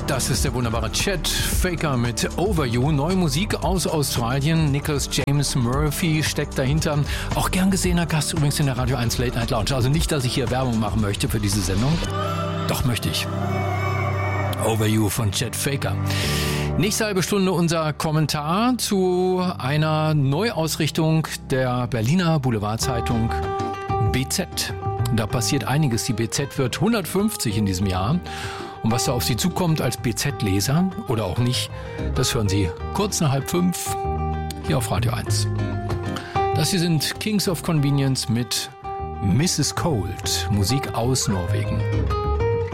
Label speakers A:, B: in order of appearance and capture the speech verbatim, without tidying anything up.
A: Das ist der wunderbare Chet Faker mit Over You. Neue Musik aus Australien. Nicholas James Murphy steckt dahinter. Auch gern gesehener Gast übrigens in der Radio eins Late Night Lounge. Also nicht, dass ich hier Werbung machen möchte für diese Sendung. Doch möchte ich. Over You von Chet Faker. Nächste halbe Stunde unser Kommentar zu einer Neuausrichtung der Berliner Boulevardzeitung B Z. Da passiert einiges. Die B Z wird hundertfünfzig in diesem Jahr. Und was da auf Sie zukommt als B Z-Leser oder auch nicht, das hören Sie kurz nach halb fünf hier auf Radio eins. Das hier sind Kings of Convenience mit Missus Cold, Musik aus Norwegen.